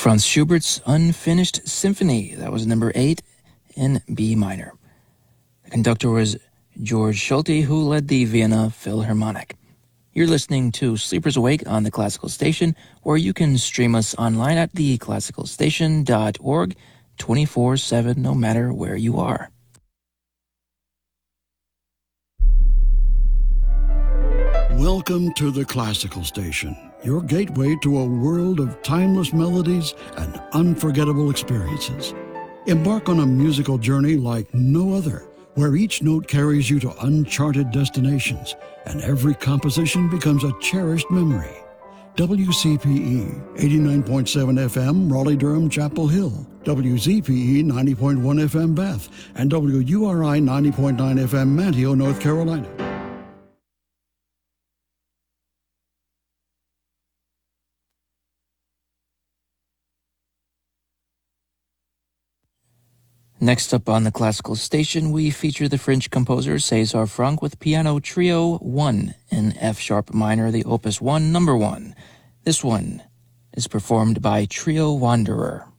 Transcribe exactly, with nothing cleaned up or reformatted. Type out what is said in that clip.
Franz Schubert's Unfinished Symphony. That was number eight in B minor. The conductor was George Schulte, who led the Vienna Philharmonic. You're listening to Sleepers Awake on the Classical Station, where you can stream us online at the classical station dot org twenty-four seven, no matter where you are. Welcome to the Classical Station, your gateway to a world of timeless melodies and unforgettable experiences. Embark on a musical journey like no other, where each note carries you to uncharted destinations and every composition becomes a cherished memory. W C P E eighty-nine point seven F M, Raleigh-Durham, Chapel Hill, W Z P E ninety point one F M, Bath, and W U R I ninety point nine F M, Manteo, North Carolina. Next up on the Classical Station, we feature the French composer César Franck with Piano Trio one in F-sharp minor, the Opus one, number one. This one is performed by Trio Wanderer.